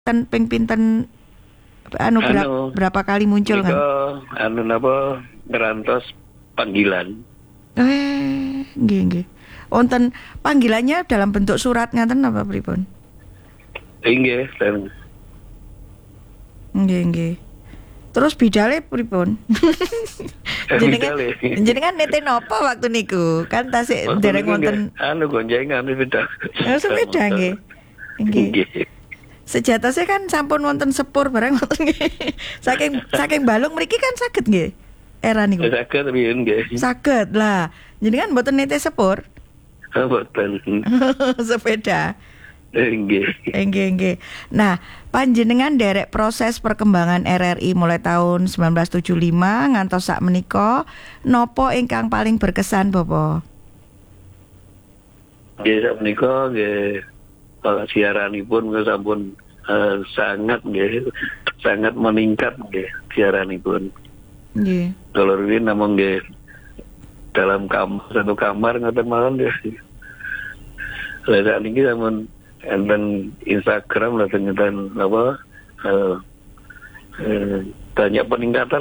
ping pinten berapa kali muncul kan? Napa ngerantos panggilan. Nggih. Wonten panggilannya dalam bentuk surat ngaten apa pripun? Nggih. Nggih. Terus bidale pripun? Jenengan nete napa waktu niku? Kan tasik dereng wonten gonjengan sepeda. Sepeda nggih. Nggih. Sejatosnya kan sampun wonten sepur barang wonten nggih. Saking balung mriki kan saged nggih. Era niku. Saged riyen nggih. Saged lah. Jenengan mboten nete sepur? Mboten. Sepeda. Nggih. Nah, panjenengan derek proses perkembangan RRI mulai tahun 1975 ngantos sak menika, nopo ingkang paling berkesan Bapak? Nggih, sak menika nggih siaranipun sampun sangat meningkat nggih siaranipun. Nggih. Kalau riyen namung nggih dalam satu kamar ngoten mawon nggih. Lah sak niki sampun enten Instagram lah enten banyak peningkatan